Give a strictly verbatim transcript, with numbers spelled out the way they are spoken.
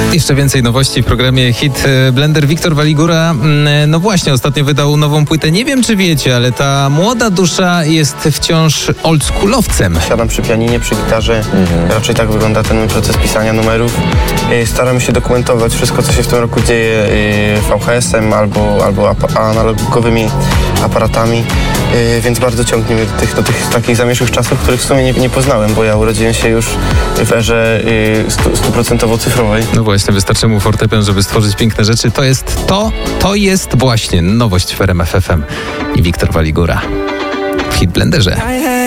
Jeszcze więcej nowości w programie Hit Blender. Wiktor Waligura, no właśnie, ostatnio wydał nową płytę. Nie wiem, czy wiecie, ale ta młoda dusza jest wciąż oldschoolowcem. Siadam przy pianinie, przy gitarze. Mhm. Raczej tak wygląda ten mój proces pisania numerów. Staramy się dokumentować wszystko, co się w tym roku dzieje V H S-em albo, albo analogowymi aparatami. Więc bardzo ciągnie mnie do tych, do tych takich zamierzchłych czasów, których w sumie nie, nie poznałem, bo ja urodziłem się już w erze stuprocentowo cyfrowej. No właśnie, wystarczy mu fortepian, żeby stworzyć piękne rzeczy. To jest to, to jest właśnie nowość w R M F F M i Wiktor Waligura w Hit Blenderze.